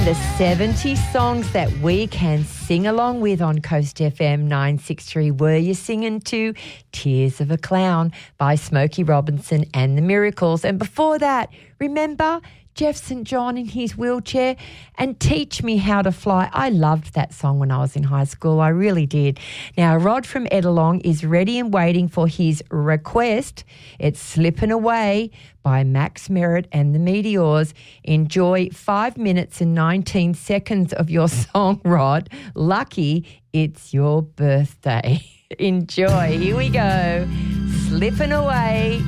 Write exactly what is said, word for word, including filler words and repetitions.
the seventy songs that we can sing along with on Coast F M nine sixty-three. Were you singing to Tears of a Clown by Smokey Robinson and the Miracles? And before that, remember Jeff Saint John in his wheelchair and Teach Me How to Fly. I loved that song when I was in high school. I really did. Now, Rod from Edelong is ready and waiting for his request. It's Slippin' Away by Max Merritt and the Meteors. Enjoy five minutes and nineteen seconds of your song, Rod. Lucky it's your birthday. Enjoy. Here we go. Slippin' Away.